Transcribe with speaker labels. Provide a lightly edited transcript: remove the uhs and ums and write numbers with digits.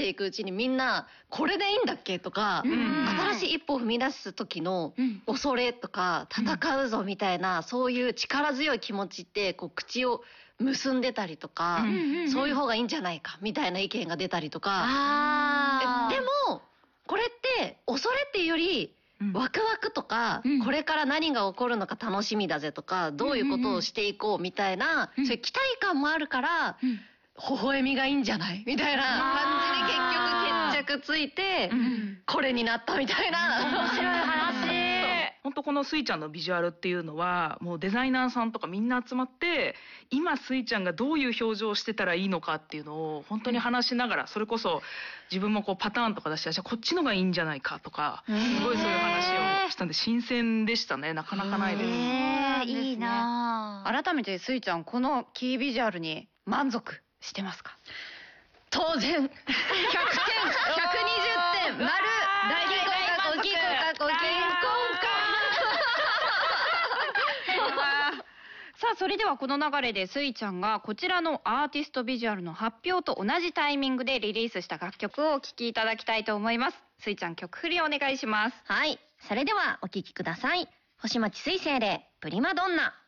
Speaker 1: ていくうちにみんなこれでいいんだっけとか、新しい一歩を踏み出す時の恐れとか戦うぞみたいな、そういう力強い気持ちってこう口を結んでたりとか、そういう方がいいんじゃないかみたいな意見が出たりとか。でもこれって恐れっていうよりワクワクとか、これから何が起こるのか楽しみだぜとか、どういうことをしていこうみたいな、そういう期待感もあるから、微笑みがいいんじゃないみたいな感じで結局決着ついて、これになったみたいな。
Speaker 2: 面白い話。
Speaker 3: 本当このスイちゃんのビジュアルっていうのはもうデザイナーさんとかみんな集まって今スイちゃんがどういう表情をしてたらいいのかっていうのを本当に話しながら、それこそ自分もこうパターンとか出して、じゃあこっちのがいいんじゃないかとか、すごいそういう話をしたんで新鮮でしたね。なかなかないです。
Speaker 2: いいな。改めてスイちゃん、このキービジュアルに満足してますか？
Speaker 1: 当然100点120点丸大銀行か大銀行か大銀行
Speaker 2: さあ、それではこの流れでスイちゃんがこちらのアーティストビジュアルの発表と同じタイミングでリリースした楽曲をお聴きいただきたいと思います。スイちゃん、曲振りお願いします。
Speaker 1: はい、それではお聴きください。星町水星でプリマドンナ。